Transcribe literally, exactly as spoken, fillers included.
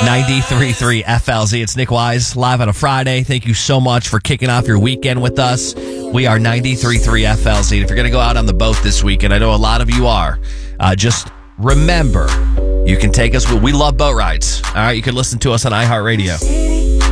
ninety-three point three F L Z. It's Nick Wise, live on a Friday. Thank you so much for kicking off your weekend with us. We are ninety-three point three F L Z. If you're going to go out on the boat this weekend, I know a lot of you are, uh, just remember, you can take us. We love boat rides. All right, you can listen to us on iHeartRadio.